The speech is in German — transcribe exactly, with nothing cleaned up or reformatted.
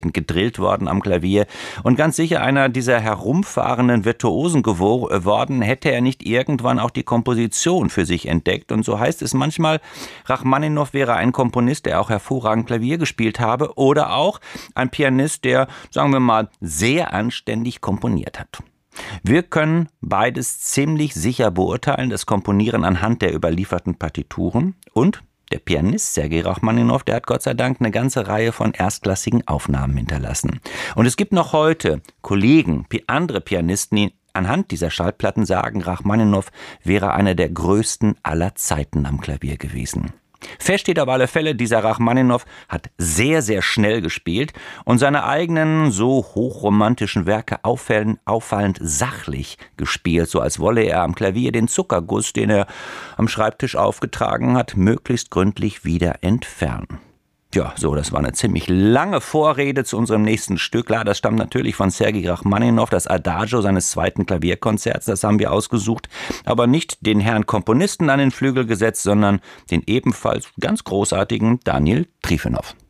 gedrillt worden am Klavier und ganz sicher einer dieser herumfahrenden Virtuosen geworden, hätte er nicht irgendwann auch die Komposition für sich entdeckt. Und so heißt es manchmal, Rachmaninow wäre ein Komponist, der auch hervorragend Klavier gespielt habe, oder auch ein Pianist, der, sagen wir mal, sehr anständig komponiert hat. Wir können beides ziemlich sicher beurteilen, das Komponieren anhand der überlieferten Partituren, und der Pianist Sergei Rachmaninow, der hat Gott sei Dank eine ganze Reihe von erstklassigen Aufnahmen hinterlassen. Und es gibt noch heute Kollegen, andere Pianisten, die anhand dieser Schallplatten sagen, Rachmaninow wäre einer der größten aller Zeiten am Klavier gewesen. Fest steht auf alle Fälle, dieser Rachmaninow hat sehr, sehr schnell gespielt und seine eigenen so hochromantischen Werke auffallend, auffallend sachlich gespielt, so als wolle er am Klavier den Zuckerguss, den er am Schreibtisch aufgetragen hat, möglichst gründlich wieder entfernen. Ja, so, das war eine ziemlich lange Vorrede zu unserem nächsten Stück. Klar, das stammt natürlich von Sergei Rachmaninow, das Adagio seines zweiten Klavierkonzerts, das haben wir ausgesucht, aber nicht den Herrn Komponisten an den Flügel gesetzt, sondern den ebenfalls ganz großartigen Daniel Trifonow.